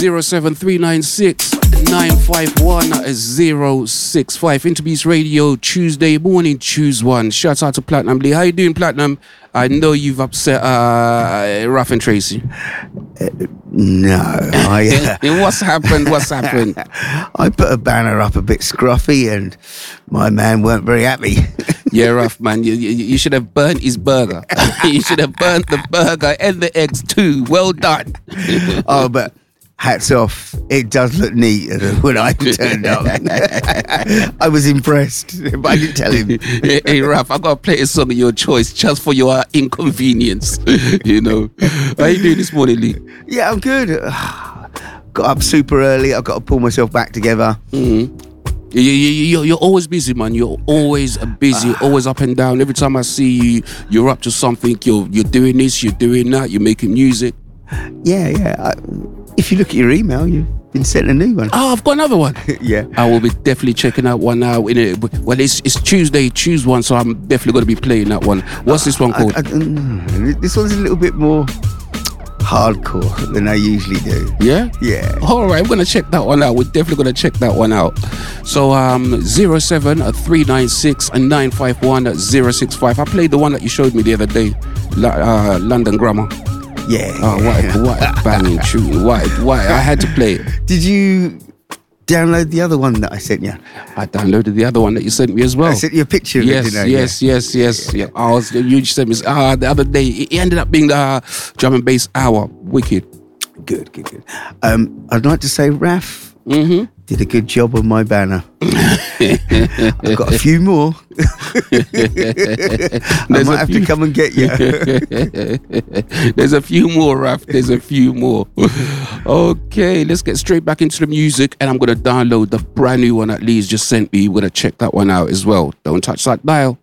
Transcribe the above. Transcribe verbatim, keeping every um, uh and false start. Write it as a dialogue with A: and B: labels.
A: zero seven three nine six nine five one zero six five. Interbeats Radio, Tuesday morning, choose one. Shout out to Platinum Lee. How you doing, Platinum? I know you've upset uh, Ruff and Tracy.
B: Uh, no. I,
A: uh, What's happened? What's happened?
B: I put a banner up a bit scruffy and my man weren't very happy.
A: Yeah, Ruff, man. You, you, you should have burnt his burger. You should have burnt the burger and the eggs too. Well done.
B: Oh, but hats off. It does look neat when I turned up. I was impressed, but I didn't tell him.
A: Hey, hey Ruff, I got to play a song of your choice just for your inconvenience. You know. How you doing this morning, Lee?
B: Yeah, I'm good. Got up super early. I've got to pull myself back together.
A: Mm-hmm. You, you, you're always busy, man. You're always busy, always up and down. Every time I see you, you're up to something. You're you're doing this, you're doing that, you're making music.
B: Yeah, yeah. I, if you look at your email, you've been sent a new one.
A: Oh, I've got another one.
B: Yeah.
A: I will be definitely checking out one now. In it. Well, it's it's Tuesday, choose one, so I'm definitely going to be playing that one. What's this one called?
B: I, I, this one's a little bit more hardcore than I usually do.
A: Yeah?
B: Yeah.
A: All right, I'm going to check that one out. We're definitely going to check that one out. So, um, zero seven three nine six nine five one zero six five. I played the one that you showed me the other day, uh, London Grammar.
B: Yeah.
A: Oh,
B: yeah.
A: what, what a banging tune. Why? Why? I had to play it.
B: Did you download the other one that I sent you?
A: I downloaded the other one that you sent me as well.
B: I sent you a picture of
A: yes,
B: it, didn't I?
A: Yes,
B: yeah.
A: yes, yes, yes. I was, you sent me uh, the other day. It ended up being the uh, drum and bass hour. Wicked.
B: Good, good, good. Um, I'd like to say Raf
A: mm-hmm.
B: did a good job on my banner. I've got a few more. I might have few. to come and get you.
A: There's a few more, Raf. There's a few more. Okay, let's get straight back into the music, and I'm going to download the brand new one that Lee's just sent me. We're going to check that one out as well. Don't touch that dial.